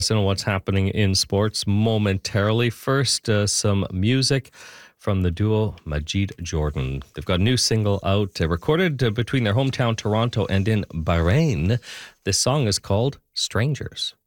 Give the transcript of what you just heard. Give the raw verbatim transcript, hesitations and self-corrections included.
And what's happening in sports momentarily. First, uh, some music from the duo Majid Jordan. They've got a new single out, uh, recorded uh, between their hometown Toronto and in Bahrain. This song is called Strangers.